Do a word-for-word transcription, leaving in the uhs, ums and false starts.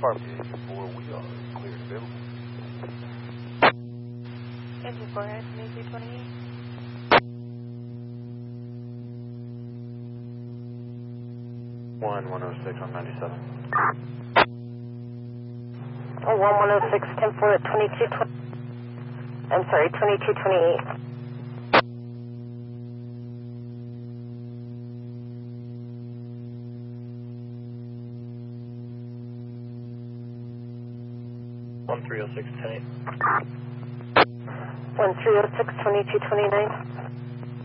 four, we are clear and available. Engine four, twenty-two twenty-eight. one one oh six on ninety-seven. Oh, one one oh six, ten four at twenty-two twenty. I'm sorry, twenty-two twenty-eight. one three oh six, ten eight. one three oh six, twenty-two twenty-nine.